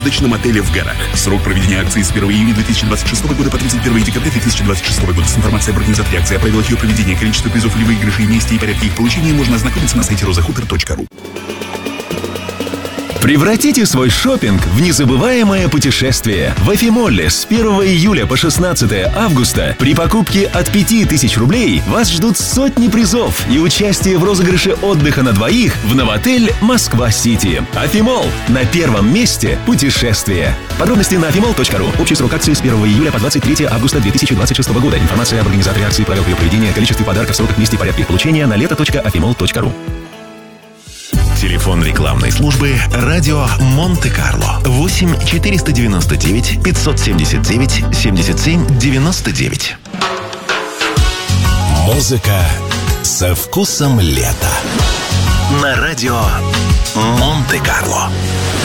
в отдыхательном отеле в горах. Срок проведения акции с 1 июня 2026 года по 31 декабря 2026 года. С информацией об организаторе акции, о правилах ее проведения, количестве призов или выигрышей, месте и порядке их получения можно ознакомиться на сайте rozahooper.ru. Превратите свой шопинг в незабываемое путешествие. В Афимолле с 1 июля по 16 августа при покупке от 5000 рублей вас ждут сотни призов и участие в розыгрыше отдыха на двоих в новотель «Москва-Сити». Афимолл. На первом месте путешествие. Подробности на afimall.ru. Общий срок акции с 1 июля по 23 августа 2026 года. Информация об организаторе акции, правилах ее проведения, количестве подарков, сроках, месте и порядке их получения на leto.afimall.ru. Телефон рекламной службы «Радио Монте-Карло» 8 499 579 77 99. Музыка со вкусом лета. На радио Монте-Карло.